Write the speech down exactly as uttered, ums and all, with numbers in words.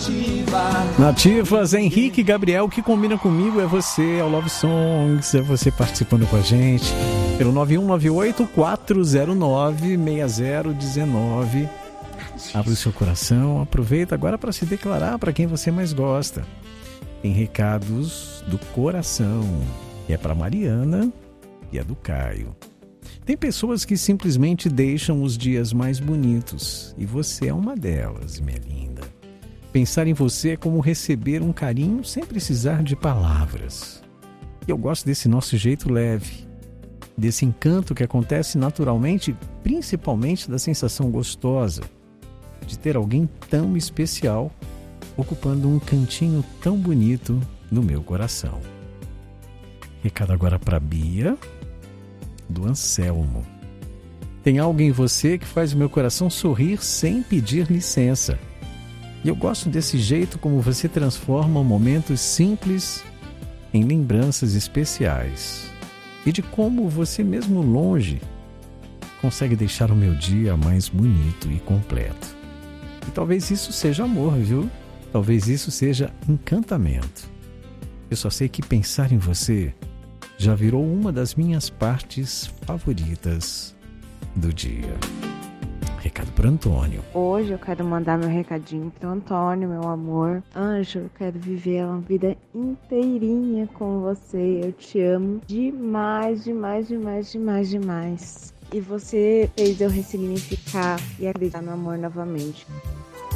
Nativas, Henrique e Gabriel, o que combina comigo é você, é o Love Songs, é você participando com a gente pelo nove um nove oito, quatro zero nove, seis zero um nove. Abre o seu coração, aproveita agora para se declarar para quem você mais gosta. Tem recados do coração, e é para Mariana e é do Caio. Tem pessoas que simplesmente deixam os dias mais bonitos, e você é uma delas, minha linda. Pensar em você é como receber um carinho sem precisar de palavras. E eu gosto desse nosso jeito leve, desse encanto que acontece naturalmente, principalmente da sensação gostosa de ter alguém tão especial ocupando um cantinho tão bonito no meu coração. Recado agora para Bia, do Anselmo. Tem algo em você que faz o meu coração sorrir sem pedir licença. E eu gosto desse jeito como você transforma momentos simples em lembranças especiais. E de como você, mesmo longe, consegue deixar o meu dia mais bonito e completo. E talvez isso seja amor, viu? Talvez isso seja encantamento. Eu só sei que pensar em você já virou uma das minhas partes favoritas do dia. Recado para Antônio. Hoje eu quero mandar meu recadinho para Antônio, meu amor. Anjo, eu quero viver uma vida inteirinha com você. Eu te amo demais, demais, demais, demais, demais. E você fez eu ressignificar e acreditar no amor novamente.